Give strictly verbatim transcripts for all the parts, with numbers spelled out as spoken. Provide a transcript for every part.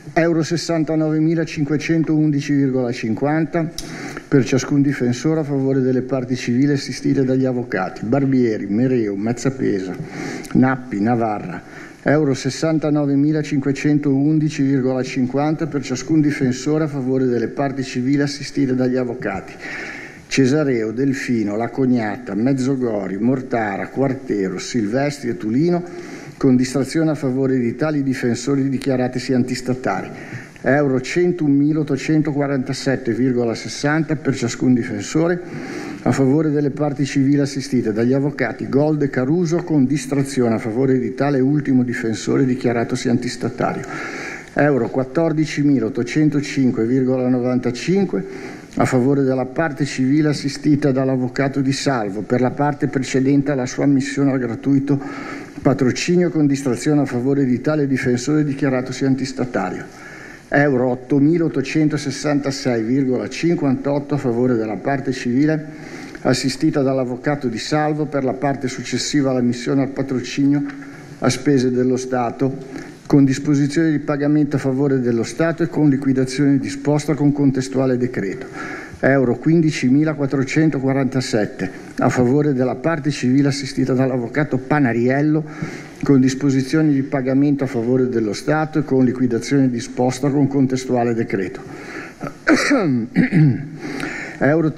euro sessantanovemilacinquecentoundici virgola cinquanta per ciascun difensore a favore delle parti civili assistite dagli avvocati Barbieri, Mereu, Mezzapesa, Nappi, Navarra. Euro sessantanovemilacinquecentoundici virgola cinquanta per ciascun difensore a favore delle parti civili assistite dagli avvocati Cesareo, Delfino, La Cognata, Mezzogori, Mortara, Quartero, Silvestri e Tulino, con distrazione a favore di tali difensori dichiaratisi antistatali. Euro centomilaottocentoquarantasette virgola sessanta per ciascun difensore a favore delle parti civili assistite dagli avvocati Gold e Caruso, con distrazione a favore di tale ultimo difensore dichiaratosi antistatario. Euro quattordicimilaottocentocinque virgola novantacinque a favore della parte civile assistita dall'avvocato Di Salvo per la parte precedente alla sua ammissione al gratuito patrocinio, con distrazione a favore di tale difensore dichiaratosi antistatario. Euro ottomilaottocentosessantasei virgola cinquantotto a favore della parte civile assistita dall'avvocato Di Salvo per la parte successiva all'ammissione al patrocinio a spese dello Stato, con disposizione di pagamento a favore dello Stato e con liquidazione disposta con contestuale decreto. Euro quindicimilaquattrocentoquarantasette a favore della parte civile assistita dall'avvocato Panariello, con disposizioni di pagamento a favore dello Stato e con liquidazione disposta con contestuale decreto. Euro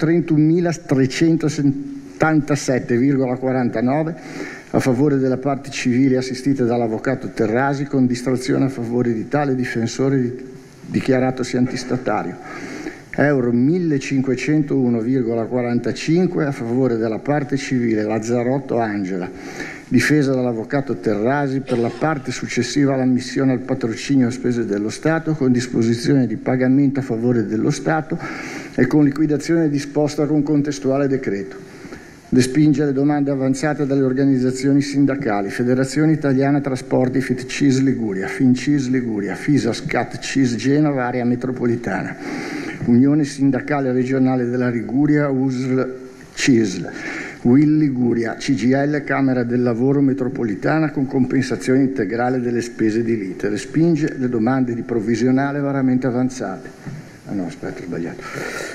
trentunomilatrecentosettantasette virgola quarantanove a favore della parte civile assistita dall'avvocato Terrasi, con distrazione a favore di tale difensore dichiaratosi antistatario. Euro millecinquecentouno virgola quarantacinque a favore della parte civile Lazzarotto Angela, difesa dall'avvocato Terrasi per la parte successiva all'ammissione al patrocinio a spese dello Stato, con disposizione di pagamento a favore dello Stato e con liquidazione disposta con contestuale decreto. Respinge le domande avanzate dalle organizzazioni sindacali Federazione Italiana Trasporti FITCIS Liguria, FINCIS Liguria, FISAS CAT CIS Genova Area Metropolitana, Unione Sindacale Regionale della Liguria U S L CISL, U I L Liguria, C G I L Camera del Lavoro Metropolitana, con compensazione integrale delle spese di lite. Respinge le domande di provvisionale veramente avanzate. Ah no, aspetta, ho sbagliato.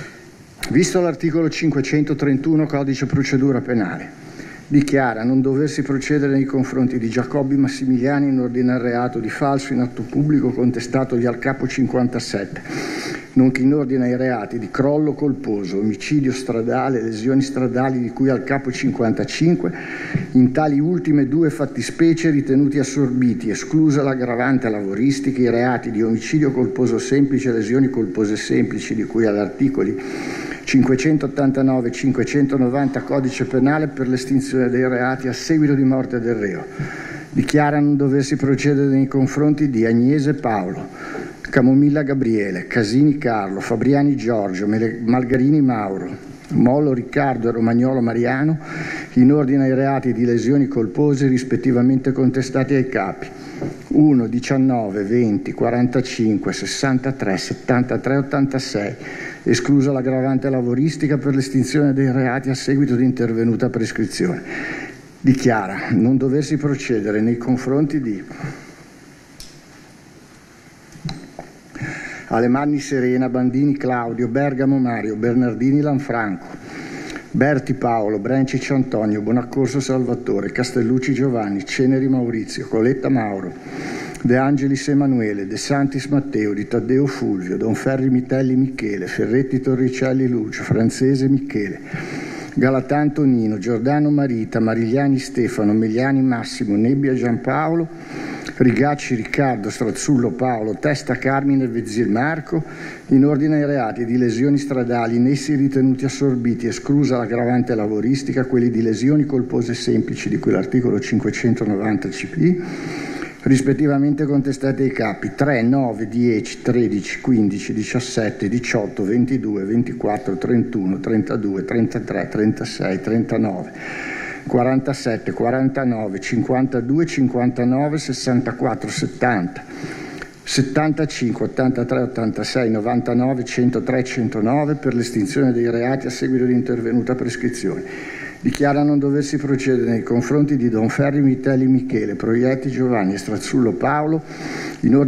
Visto l'articolo cinquecentotrentuno Codice Procedura Penale, dichiara non doversi procedere nei confronti di Giacobbi Massimiliani in ordine al reato di falso in atto pubblico contestatogli al capo cinquantasette, nonché in ordine ai reati di crollo colposo, omicidio stradale, lesioni stradali di cui al capo cinquantacinque, in tali ultime due fattispecie ritenuti assorbiti, esclusa l'aggravante lavoristica, i reati di omicidio colposo semplice e lesioni colpose semplici di cui agli articoli cinquecentottantanove e cinquecentonovanta Codice Penale per l'estinzione dei reati a seguito di morte del reo. Dichiara non doversi procedere nei confronti di Agnese Paolo, Camomilla Gabriele, Casini Carlo, Fabriani Giorgio, Malgarini Mauro, Molo Riccardo e Romagnolo Mariano in ordine ai reati di lesioni colpose rispettivamente contestati ai capi uno, diciannove, venti, quarantacinque, sessantatré, settantatré, ottantasei, esclusa l'aggravante lavoristica per l'estinzione dei reati a seguito di intervenuta prescrizione. Dichiara non doversi procedere nei confronti di Alemanni Serena, Bandini Claudio, Bergamo Mario, Bernardini Lanfranco, Berti Paolo, Brencic Antonio, Bonaccorso Salvatore, Castellucci Giovanni, Ceneri Maurizio, Coletta Mauro, De Angelis Emanuele, De Santis Matteo, Di Taddeo Fulvio, Donferri Mitelli Michele, Ferretti Torricelli Lucio, Francese Michele, Galatà Tonino, Giordano Marita, Marigliani Stefano, Meliani Massimo, Nebbia Giampaolo, Rigacci Riccardo, Strazzullo Paolo, Testa Carmine Vezzil Marco, in ordine ai reati di lesioni stradali in essi ritenuti assorbiti, esclusa l'aggravante lavoristica, quelli di lesioni colpose semplici di cui l'articolo cinquecentonovanta C P, rispettivamente contestati ai capi tre, nove, dieci, tredici, quindici, diciassette, diciotto, ventidue, ventiquattro, trentuno, trentadue, trentatré, trentasei, trentanove, quarantasette, quarantanove, cinquantadue, cinquantanove, sessantaquattro, settanta, settantacinque, ottantatré, ottantasei, novantanove, centotré, centonove per l'estinzione dei reati a seguito di intervenuta prescrizione. Dichiara non doversi procedere nei confronti di Donferri Mitelli Michele, Proietti Giovanni e Strazzullo Paolo in ordine